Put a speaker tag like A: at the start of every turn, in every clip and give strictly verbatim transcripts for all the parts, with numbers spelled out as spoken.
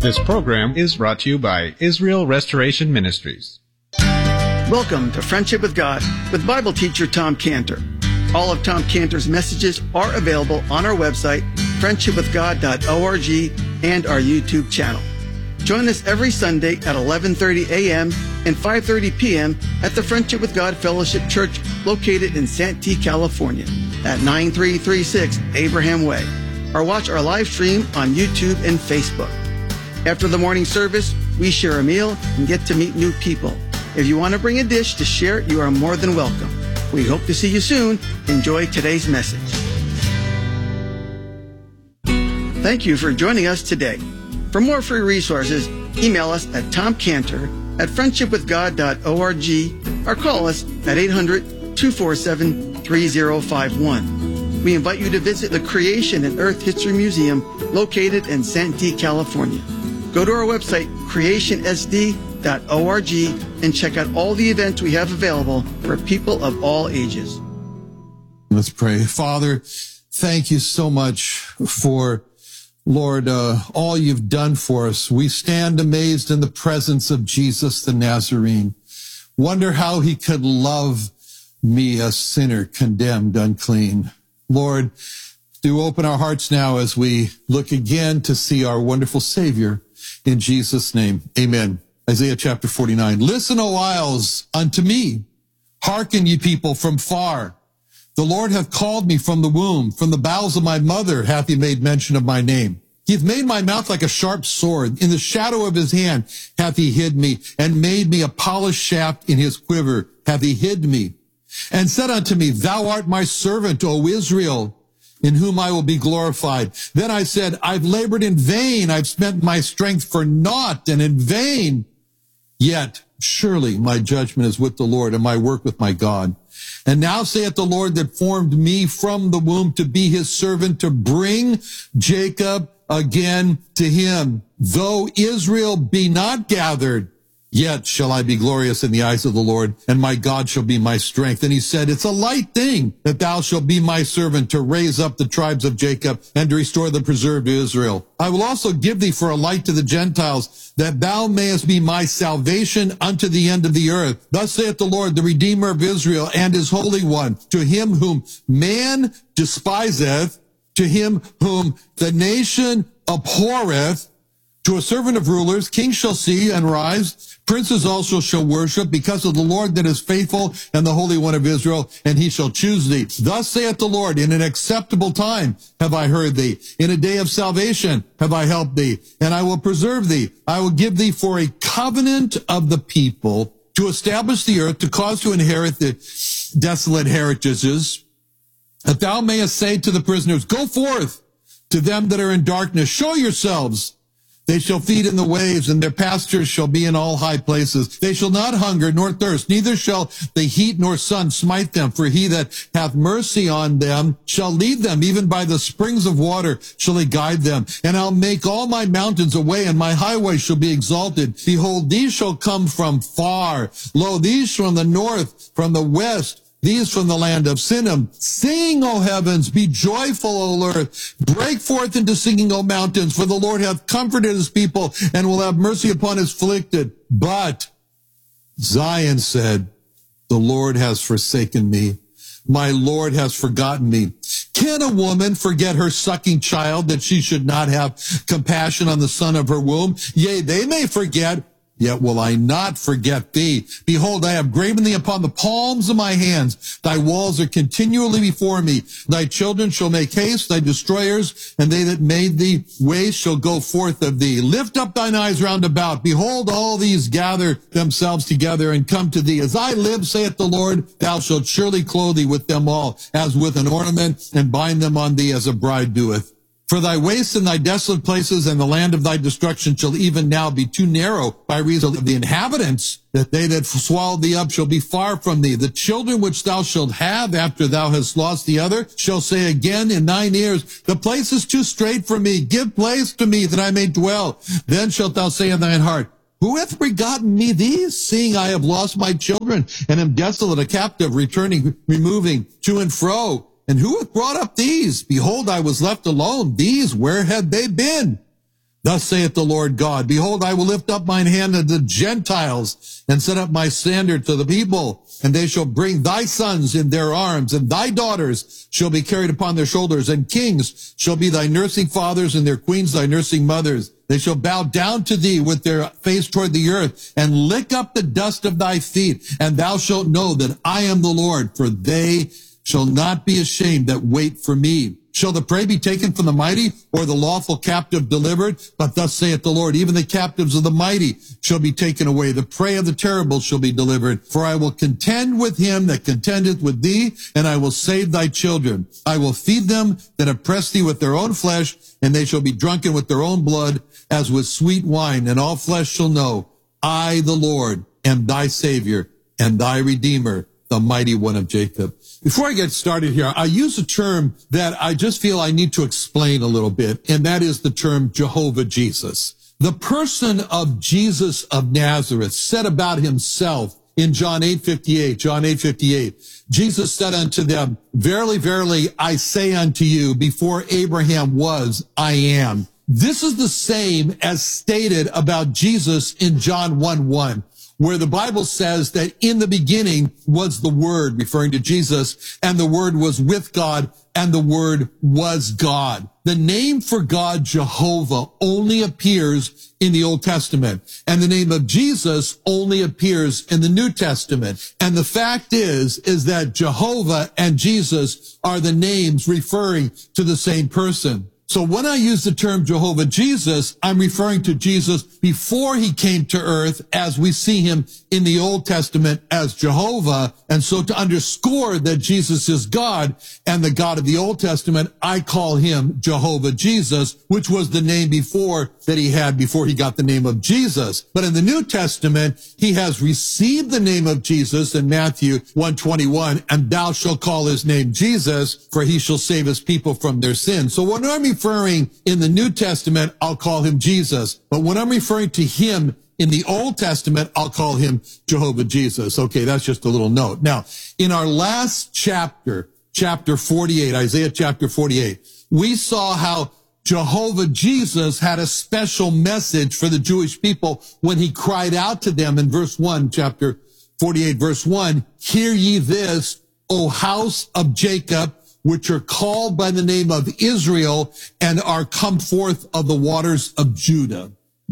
A: This program is brought to you by Israel Restoration Ministries.
B: Welcome to Friendship with God with Bible teacher Tom Cantor. All of Tom Cantor's messages are available on our website, friendship with god dot org, and our YouTube channel. Join us every Sunday at eleven thirty a.m. and five thirty p.m. at the Friendship with God Fellowship Church located in Santee, California at nine three three six Abraham Way, or watch our live stream on YouTube and Facebook. After the morning service, we share a meal and get to meet new people. If you want to bring a dish to share, you are more than welcome. We hope to see you soon. Enjoy today's message. Thank you for joining us today. For more free resources, email us at tomcantor at friendship with god dot org or call us at eight hundred, two four seven, three zero five one. We invite you to visit the Creation and Earth History Museum located in Santee, California. Go to our website, creation s d dot org, and check out all the events we have available for people of all ages.
C: Let's pray. Father, thank you so much for, Lord, uh, all you've done for us. We stand amazed in the presence of Jesus the Nazarene. Wonder how he could love me, a sinner, condemned, unclean. Lord, do open our hearts now as we look again to see our wonderful Savior. In Jesus' name, amen. Isaiah chapter forty-nine. Listen, O isles, unto me. Hearken, ye people from far. The Lord hath called me from the womb. From the bowels of my mother hath he made mention of my name. He hath made my mouth like a sharp sword. In the shadow of his hand hath he hid me, and made me a polished shaft in his quiver hath he hid me. And said unto me, Thou art my servant, O Israel, in whom I will be glorified. Then I said, I've labored in vain. I've spent my strength for naught and in vain. Yet surely my judgment is with the Lord and my work with my God. And now saith the Lord that formed me from the womb to be his servant, to bring Jacob again to him. Though Israel be not gathered, yet shall I be glorious in the eyes of the Lord, and my God shall be my strength. And he said, It's a light thing that thou shalt be my servant, to raise up the tribes of Jacob, and to restore the preserved to Israel. I will also give thee for a light to the Gentiles, that thou mayest be my salvation unto the end of the earth. Thus saith the Lord, the Redeemer of Israel, and his Holy One, to him whom man despiseth, to him whom the nation abhorreth, to a servant of rulers, kings shall see and rise, princes also shall worship, because of the Lord that is faithful and the Holy One of Israel, and he shall choose thee. Thus saith the Lord, in an acceptable time have I heard thee. In a day of salvation have I helped thee, and I will preserve thee. I will give thee for a covenant of the people, to establish the earth, to cause to inherit the desolate heritages, that thou mayest say to the prisoners, Go forth. To them that are in darkness, show yourselves. They shall feed in the waves, and their pastures shall be in all high places. They shall not hunger nor thirst, neither shall the heat nor sun smite them. For he that hath mercy on them shall lead them, even by the springs of water shall he guide them. And I'll make all my mountains a way, and my highways shall be exalted. Behold, these shall come from far. Lo, these from the north, from the west, these from the land of Sinim. Sing, O heavens, be joyful, O earth. Break forth into singing, O mountains, for the Lord hath comforted his people, and will have mercy upon his afflicted. But Zion said, The Lord has forsaken me. My Lord has forgotten me. Can a woman forget her sucking child, that she should not have compassion on the son of her womb? Yea, they may forget, yet will I not forget thee. Behold, I have graven thee upon the palms of my hands. Thy walls are continually before me. Thy children shall make haste, thy destroyers, and they that made thee waste shall go forth of thee. Lift up thine eyes round about. Behold, all these gather themselves together and come to thee. As I live, saith the Lord, thou shalt surely clothe thee with them all, as with an ornament, and bind them on thee as a bride doeth. For thy wastes and thy desolate places and the land of thy destruction shall even now be too narrow by reason of the inhabitants, that they that swallowed thee up shall be far from thee. The children which thou shalt have after thou hast lost the other shall say again in thine ears, The place is too strait for me. Give place to me that I may dwell. Then shalt thou say in thine heart, Who hath begotten me these, seeing I have lost my children, and am desolate, a captive, returning, removing to and fro? And who hath brought up these? Behold, I was left alone. These, where had they been? Thus saith the Lord God, behold, I will lift up mine hand unto the Gentiles and set up my standard to the people, and they shall bring thy sons in their arms, and thy daughters shall be carried upon their shoulders, and kings shall be thy nursing fathers, and their queens thy nursing mothers. They shall bow down to thee with their face toward the earth, and lick up the dust of thy feet, and thou shalt know that I am the Lord, for they shall not be ashamed that wait for me. Shall the prey be taken from the mighty, or the lawful captive delivered? But thus saith the Lord, even the captives of the mighty shall be taken away. The prey of the terrible shall be delivered. For I will contend with him that contendeth with thee, and I will save thy children. I will feed them that oppress thee with their own flesh, and they shall be drunken with their own blood, as with sweet wine. And all flesh shall know, I, the Lord, am thy Savior, and thy Redeemer, the mighty one of Jacob. Before I get started here, I use a term that I just feel I need to explain a little bit, and that is the term Jehovah Jesus. The person of Jesus of Nazareth said about himself in John eight fifty-eight, John eight fifty-eight, Jesus said unto them, verily, verily, I say unto you, before Abraham was, I am. This is the same as stated about Jesus in John one one. Where the Bible says that in the beginning was the Word, referring to Jesus, and the Word was with God, and the Word was God. The name for God, Jehovah, only appears in the Old Testament, and the name of Jesus only appears in the New Testament. And the fact is, is that Jehovah and Jesus are the names referring to the same person. So when I use the term Jehovah Jesus, I'm referring to Jesus before he came to earth, as we see him in the Old Testament as Jehovah. And so to underscore that Jesus is God and the God of the Old Testament, I call him Jehovah Jesus, which was the name before that he had before he got the name of Jesus. But in the New Testament, he has received the name of Jesus in Matthew one twenty-one, and thou shalt call his name Jesus, for he shall save his people from their sins. So when I'm referring in the New Testament, I'll call him Jesus. But when I'm referring to him in the Old Testament, I'll call him Jehovah Jesus. Okay, that's just a little note. Now, in our last chapter, chapter forty-eight, Isaiah chapter forty-eight, we saw how Jehovah Jesus had a special message for the Jewish people when he cried out to them in verse one, chapter forty-eight, verse one, hear ye this, O house of Jacob, which are called by the name of Israel, and are come forth of the waters of Judah.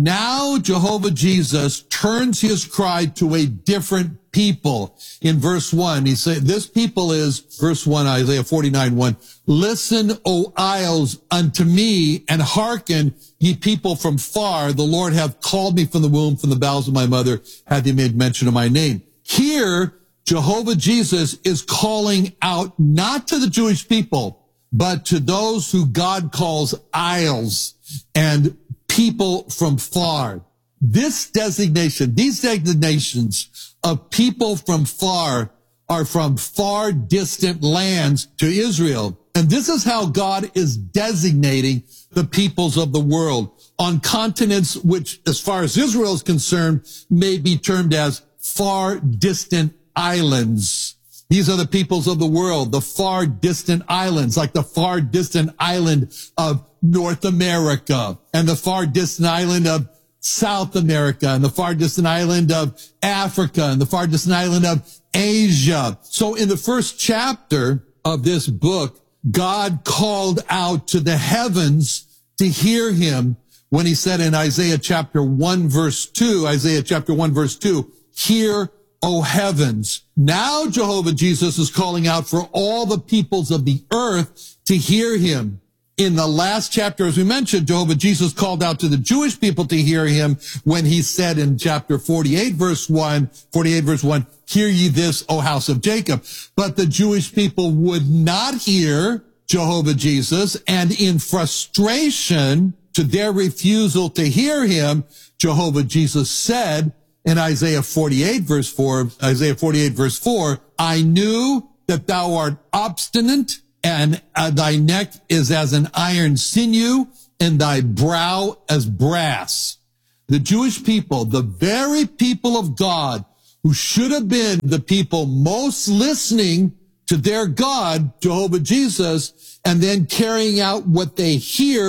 C: Now Jehovah Jesus turns his cry to a different people. In verse one, he said, this people is, verse one, Isaiah forty-nine, one, listen, O isles, unto me, and hearken, ye people from far. The Lord hath called me from the womb, from the bowels of my mother, hath he made mention of my name. Here, Jehovah Jesus is calling out not to the Jewish people, but to those who God calls isles and people from far. This designation, these designations of people from far are from far distant lands to Israel. And this is how God is designating the peoples of the world on continents which, as far as Israel is concerned, may be termed as far distant islands. These are the peoples of the world, the far distant islands, like the far distant island of North America and the far distant island of South America and the far distant island of Africa and the far distant island of Asia. So in the first chapter of this book, God called out to the heavens to hear him when he said in Isaiah chapter one, verse two, Isaiah chapter one, verse two, hear, O heavens. Now Jehovah Jesus is calling out for all the peoples of the earth to hear him. In the last chapter, as we mentioned, Jehovah Jesus called out to the Jewish people to hear him when he said in chapter forty-eight, verse one, forty-eight, verse one, hear ye this, O house of Jacob. But the Jewish people would not hear Jehovah Jesus, and in frustration to their refusal to hear him, Jehovah Jesus said, in Isaiah forty-eight, verse four, Isaiah forty-eight, verse four, I knew that thou art obstinate, and uh, thy neck is as an iron sinew, and thy brow as brass. The Jewish people, the very people of God, who should have been the people most listening to their God, Jehovah Jesus, and then carrying out what they hear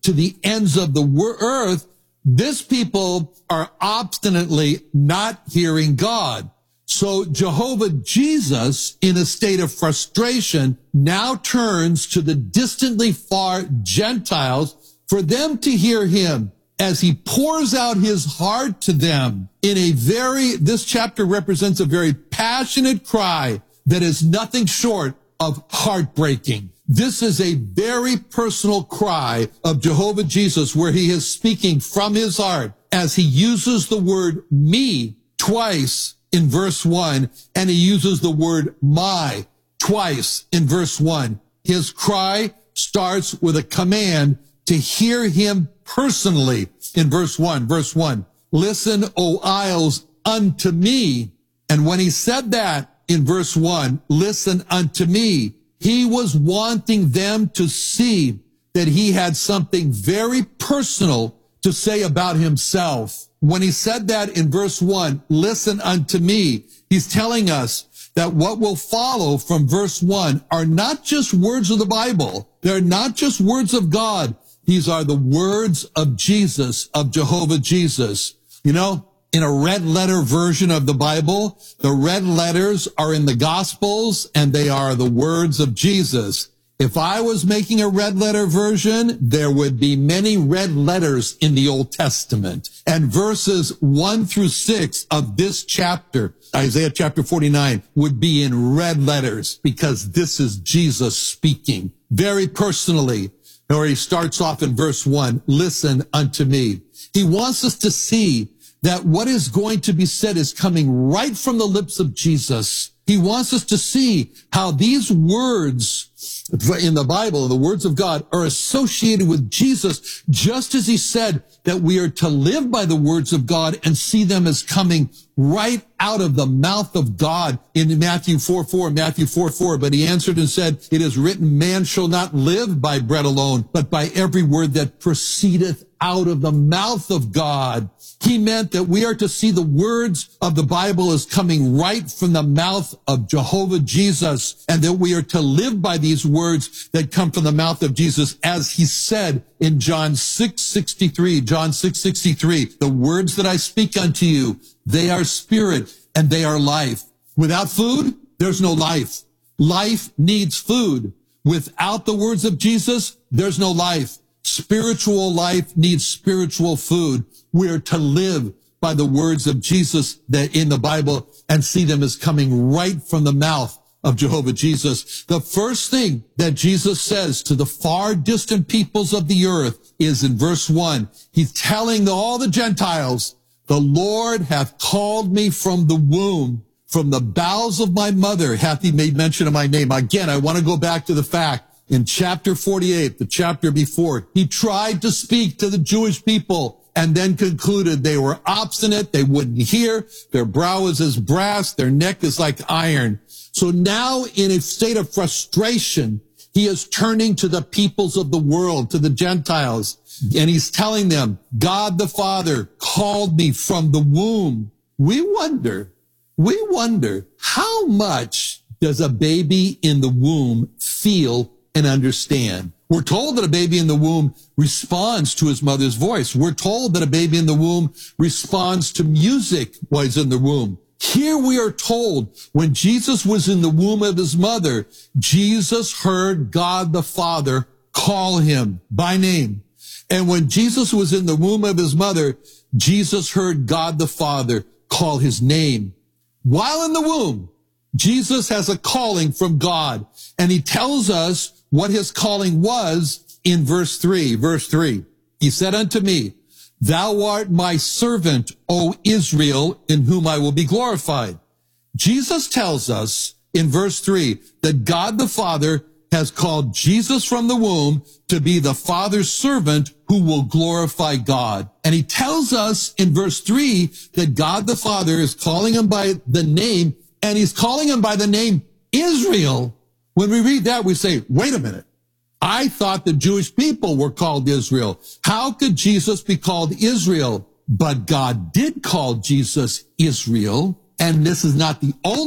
C: to the ends of the earth, this people are obstinately not hearing God. So Jehovah Jesus, in a state of frustration, now turns to the distantly far Gentiles for them to hear him as he pours out his heart to them in a very, this chapter represents a very passionate cry that is nothing short of heartbreaking. This is a very personal cry of Jehovah Jesus where he is speaking from his heart as he uses the word me twice in verse one, and he uses the word my twice in verse one. His cry starts with a command to hear him personally in verse one. Verse one, listen, O isles, unto me. And when he said that in verse one, listen unto me, he was wanting them to see that he had something very personal to say about himself. When he said that in verse one, listen unto me, he's telling us that what will follow from verse one are not just words of the Bible. They're not just words of God. These are the words of Jesus, of Jehovah Jesus. You know, in a red letter version of the Bible, the red letters are in the Gospels and they are the words of Jesus. If I was making a red letter version, there would be many red letters in the Old Testament. And verses one through six of this chapter, Isaiah chapter forty-nine, would be in red letters because this is Jesus speaking very personally. Or he starts off in verse one, listen unto me. He wants us to see that what is going to be said is coming right from the lips of Jesus. He wants us to see how these words in the Bible, the words of God, are associated with Jesus, just as he said that we are to live by the words of God and see them as coming right out of the mouth of God in Matthew four four, Matthew four four. But he answered and said, it is written, man shall not live by bread alone, but by every word that proceedeth out of the mouth of God. He meant that we are to see the words of the Bible as coming right from the mouth of Jehovah Jesus, and that we are to live by these words that come from the mouth of Jesus, as he said in John six sixty-three, John six sixty-three, the words that I speak unto you, they are spirit and they are life. Without food, there's no life. Life needs food. Without the words of Jesus, there's no life. Spiritual life needs spiritual food. We are to live by the words of Jesus that in the Bible and see them as coming right from the mouth of Jehovah Jesus. The first thing that Jesus says to the far distant peoples of the earth is in verse one. He's telling all the Gentiles, the Lord hath called me from the womb, from the bowels of my mother hath he made mention of my name. Again, I want to go back to the fact in chapter forty-eight, the chapter before, he tried to speak to the Jewish people and then concluded they were obstinate. They wouldn't hear. Their brow is as brass. Their neck is like iron. So now in a state of frustration, he is turning to the peoples of the world, to the Gentiles, and he's telling them, God the Father called me from the womb. We wonder, we wonder how much does a baby in the womb feel and understand? We're told that a baby in the womb responds to his mother's voice. We're told that a baby in the womb responds to music while he's in the womb. Here we are told when Jesus was in the womb of his mother, Jesus heard God the Father call him by name. And when Jesus was in the womb of his mother, Jesus heard God the Father call his name. While in the womb, Jesus has a calling from God, and he tells us what his calling was in verse three. Verse three, he said unto me, thou art my servant, O Israel, in whom I will be glorified. Jesus tells us in verse three that God the Father has called Jesus from the womb to be the Father's servant who will glorify God. And he tells us in verse three that God the Father is calling him by the name, and he's calling him by the name Israel. When we read that, we say, wait a minute. I thought the Jewish people were called Israel. How could Jesus be called Israel? But God did call Jesus Israel, and this is not the only